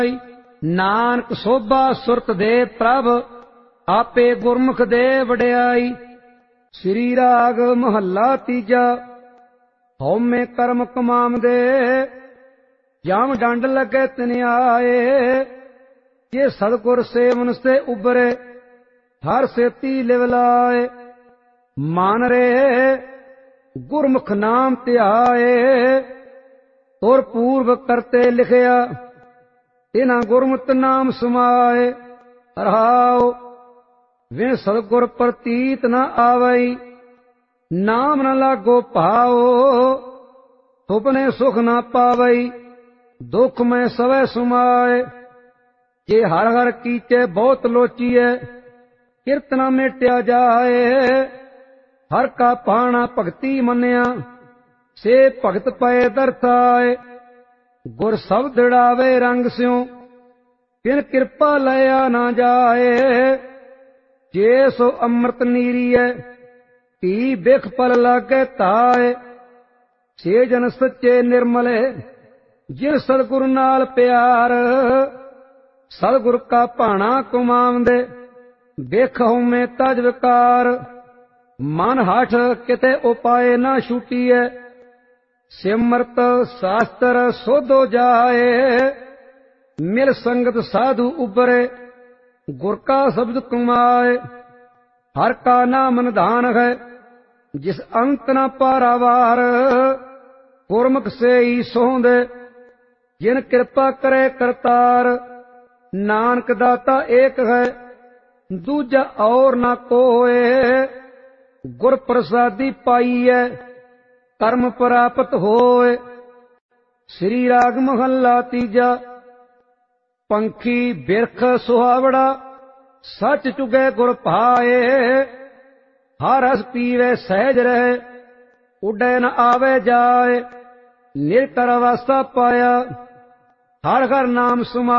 ਨਾਨਕ ਸੋਭਾ ਸੁਰਤ ਦੇ ਪ੍ਰਭ, ਆਪੇ ਗੁਰਮੁਖ ਦੇ ਵਡਿਆਈ। ਸ੍ਰੀ ਰਾਗ ਮਹੱਲਾ ਤੀਜਾ। ਹਉਮੈ ਕਰਮ ਕਮਾਵਦੇ, ਜਮ ਡੰਡ ਲੱਗੇ ਤਿਨ ਆਏ। ਜੇ ਸਤਿਗੁਰ ਸੇਵਨ ਸੇ ਉਬਰੇ, ਹਰ ਸੇਤੀ ਲਿਵ ਲਾਏ। ਮਨ ਰੇ ਗੁਰਮੁਖ ਨਾਮ ਧਿਆਏ, ਤੁਰ ਪੂਰਵ ਕਰਤੇ ਲਿਖਿਆ। ਇਨਾ ਗੁਰਮਤਿ ਨਾਮ ਸਮਾਏ। ਰਹਾਉ ਵਿਣ ਸਤਿਗੁਰ ਪ੍ਰਤੀਤ ਨ ਆਵਈ, ਨਾਮ ਨ ਲਾਗੋ ਭਾਉ। ਸੁਪਨੇ ਸੁਖ ਨ ਪਾਵਈ, ਦੁਖ ਮੈਂ ਸਵੈ ਸੁਮਾਏ। ਜੇ ਹਰ ਹਰ ਕੀਚੇ ਬਹੁਤ ਲੋਚੀਐ, ਕਿਰਤ ਨ ਮੇਟਿਆ ਜਾਏ। ਹਰ ਕਾ ਪਾਣਾ ਭਗਤੀ ਮੰਨਿਆ, ਸੇ ਭਗਤ ਪਏ ਦਰਥਾਏ। ਗੁਰ ਸ਼ਬਦ ਦ੍ਰਿੜਾਵੇ ਰੰਗ ਸਿਉ, ਬਿਨ ਕਿਰਪਾ ਲਿਆ ਨਾ ਜਾਏ। ਜੇ ਸੋ ਅੰਮ੍ਰਿਤ ਨੀਰੀਐ, ਧੀ ਬਿਖ ਪਲ ਲਾਗੇ ਧਾਏ। ਸੇ ਜਨ ਸੱਚੇ ਨਿਰਮਲੇ, ਜਿਨ ਸਤਿਗੁਰ ਨਾਲ ਪਿਆਰ। ਸਤਿਗੁਰ ਕਾ ਭਾਣਾ ਕਮਾਵਦੇ, ਬਿਖ ਹਉਮੈ ਤਜ ਵਿਕਾਰ। ਮਨ ਹਠ ਕਿਤੇ ਉਪਾਏ ਨਾ ਛੂਟੀਐ, ਸਿਮਰਤ ਸ਼ਾਸਤਰ ਸੋਧੋ ਜਾਏ। ਮਿਲ ਸੰਗਤ ਸਾਧੂ ਉਬਰੇ, ਗੁਰ ਕਾ ਸ਼ਬਦ ਕਮਾਏ। ਹਰ ਕਾ ਨਾਮ ਨਿਧਾਨ ਹੈ, ਜਿਸ ਅੰਤ ਨ ਪਾਰਾਵਾਰ। ਗੁਰਮੁਖ ਸੇਈ ਸੋਹੰਦੇ, ਜਿਨ ਕਿਰਪਾ ਕਰੇ ਕਰਤਾਰ। ਨਾਨਕ ਦਾਤਾ ਏਕ ਹੈ, ਦੂਜਾ ਔਰ ਨਾ ਕੋਏ। ਗੁਰ ਪ੍ਰਸਾਦੀ ਪਾਈਐ, ਕਰਮ ਪ੍ਰਾਪਤ ਹੋਏ। ਸ੍ਰੀ ਰਾਗ ਮਹੱਲਾ ਤੀਜਾ। ਪੰਖੀ ਬਿਰਖ ਸੁਹਾਵੜਾ, ਸੱਚ ਚੁਗੇ ਗੁਰ ਭਾਏ। ਹਰ ਰਸ ਪੀਵੇ ਸਹਿਜ ਰਹੇ, ਉੱਡੇ ਨ ਆਵੇ ਜਾਏ। ਨਿਰਕਰ ਅਵਸਥਾ ਪਾਇਆ, ਹਰ ਹਰ ਨਾਮ ਸਮਾਏ।